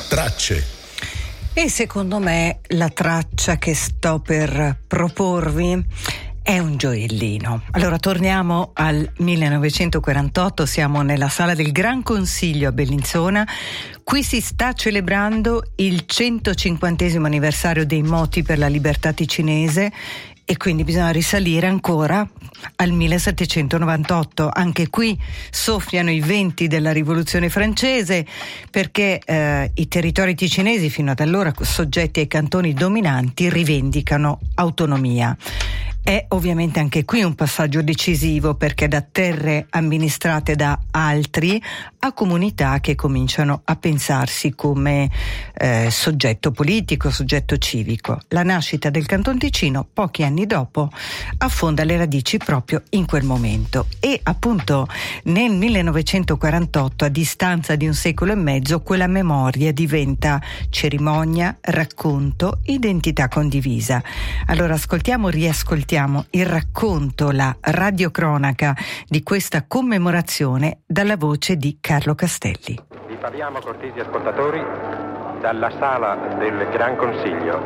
tracce. E secondo me la traccia che sto per proporvi è un gioiellino. Allora torniamo al 1948, siamo nella sala del Gran Consiglio a Bellinzona. Qui si sta celebrando il 150° anniversario dei moti per la libertà ticinese e quindi bisogna risalire ancora al 1798. Anche qui soffiano i venti della rivoluzione francese, perché i territori ticinesi, fino ad allora soggetti ai cantoni dominanti, rivendicano autonomia. È ovviamente anche qui un passaggio decisivo, perché da terre amministrate da altri a comunità che cominciano a pensarsi come soggetto politico, soggetto civico. La nascita del Canton Ticino, pochi anni dopo, affonda le radici proprio in quel momento. E appunto nel 1948, a distanza di un secolo e mezzo, quella memoria diventa cerimonia, racconto, identità condivisa. Allora riascoltiamo il racconto, la radiocronaca di questa commemorazione dalla voce di Carlo Castelli. Vi parliamo, cortesi ascoltatori, dalla sala del Gran Consiglio.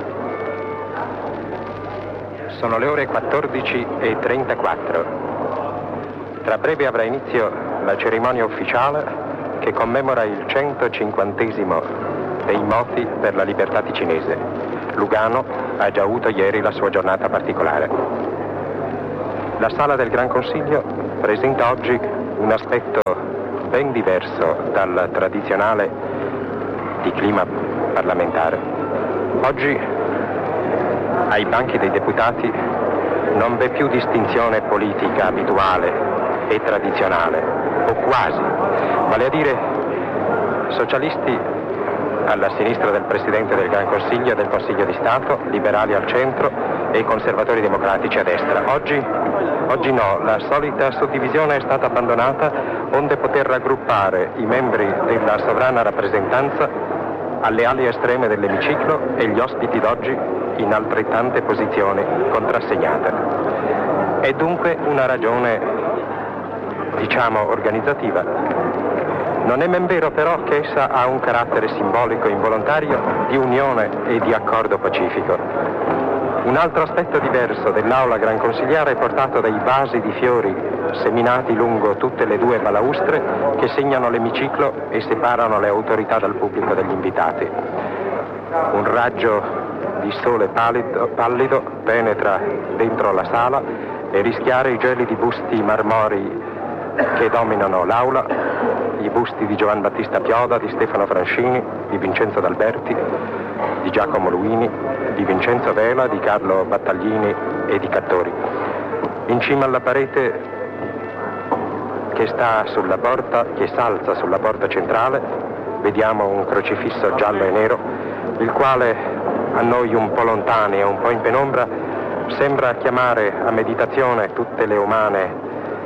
Sono le ore 14:34. Tra breve avrà inizio la cerimonia ufficiale che commemora il 150° dei moti per la libertà ticinese. Lugano ha già avuto ieri la sua giornata particolare. La sala del Gran Consiglio presenta oggi un aspetto ben diverso dal tradizionale di clima parlamentare. Oggi ai banchi dei deputati non v'è più distinzione politica abituale e tradizionale, o quasi, vale a dire socialisti alla sinistra del Presidente del Gran Consiglio e del Consiglio di Stato, liberali al centro e conservatori democratici a destra. Oggi no, la solita suddivisione è stata abbandonata, onde poter raggruppare i membri della sovrana rappresentanza alle ali estreme dell'emiciclo e gli ospiti d'oggi in altrettante posizioni contrassegnate. È dunque una ragione, diciamo, organizzativa. Non è men vero però che essa ha un carattere simbolico involontario di unione e di accordo pacifico. Un altro aspetto diverso dell'aula gran consigliare è portato dai vasi di fiori seminati lungo tutte le due balaustre che segnano l'emiciclo e separano le autorità dal pubblico degli invitati. Un raggio di sole pallido penetra dentro la sala e rischiara i gelidi busti marmorei che dominano l'aula, i busti di Giovan Battista Pioda, di Stefano Francini, di Vincenzo D'Alberti, di Giacomo Luini, di Vincenzo Vela, di Carlo Battaglini e di Cattori. In cima alla parete che sta sulla porta, che s'alza sulla porta centrale, vediamo un crocifisso giallo e nero, il quale a noi un po' lontani e un po' in penombra sembra chiamare a meditazione tutte le umane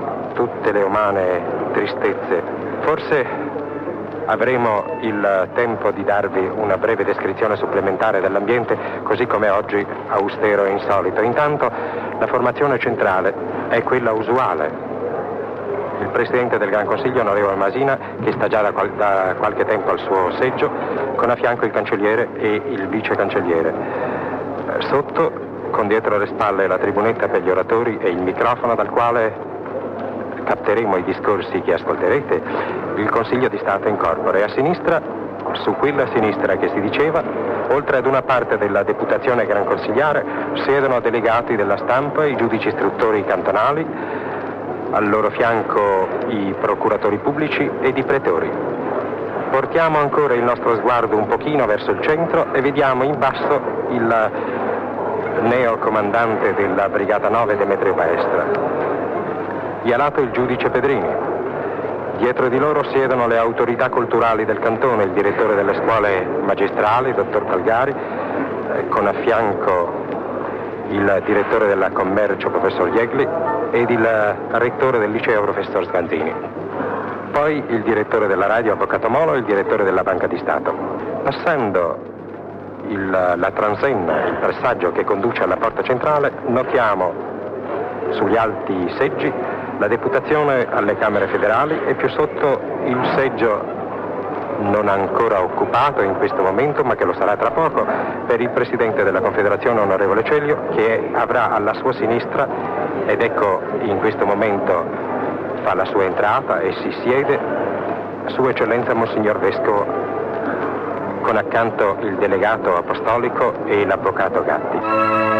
tristezze. Forse avremo il tempo di darvi una breve descrizione supplementare dell'ambiente, così come oggi austero e insolito. Intanto la formazione centrale è quella usuale. Il Presidente del Gran Consiglio, onorevole Masina, che sta già da qualche tempo al suo seggio, con a fianco il cancelliere e il vice cancelliere. Sotto, con dietro le spalle la tribunetta per gli oratori e il microfono dal quale capteremo i discorsi che ascolterete, il Consiglio di Stato in corpore. A sinistra, su quella sinistra che si diceva, oltre ad una parte della deputazione gran consigliare, siedono delegati della stampa, i giudici istruttori cantonali, al loro fianco i procuratori pubblici ed i pretori. Portiamo ancora il nostro sguardo un pochino verso il centro e vediamo in basso il neo comandante della Brigata 9 Demetrio Baestra. Di a lato il giudice Pedrini. Dietro di loro siedono le autorità culturali del cantone, il direttore delle scuole magistrali, dottor Calgari, con a fianco il direttore della commercio, professor Iegli, ed il rettore del liceo, professor Sganzini. Poi il direttore della radio, avvocato Molo, e il direttore della Banca di Stato. Passando la transenna, il passaggio che conduce alla porta centrale, notiamo sugli alti seggi la deputazione alle Camere federali e più sotto il seggio non ancora occupato in questo momento, ma che lo sarà tra poco, per il Presidente della Confederazione, onorevole Celio, che avrà alla sua sinistra, ed ecco in questo momento fa la sua entrata e si siede, Sua Eccellenza Monsignor Vescovo, con accanto il delegato apostolico e l'avvocato Gatti.